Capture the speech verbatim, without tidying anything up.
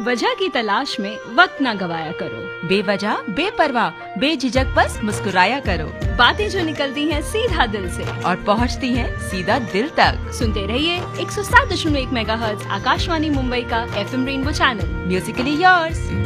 वजह की तलाश में वक्त न गवाया करो। बेवजह बेपरवाह बेझिझक बस मुस्कुराया करो। बातें जो निकलती हैं सीधा दिल से और पहुंचती हैं सीधा दिल तक। सुनते रहिए एक सौ सात दशमलव एक मेगाहर्ट्ज आकाशवाणी मुंबई का F M rainbow channel, Musically yours.